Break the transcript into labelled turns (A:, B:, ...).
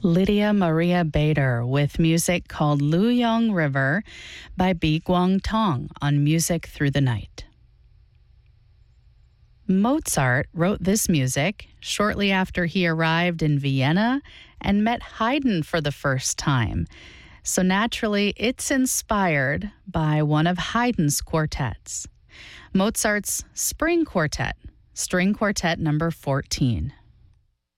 A: Lydia Maria Bader with music called Luyong River by Bi Guang Tong on Music Through the Night. Mozart wrote this music shortly after he arrived in Vienna and met Haydn for the first time. So naturally, it's inspired by one of Haydn's quartets, Mozart's Spring Quartet, String Quartet number 14.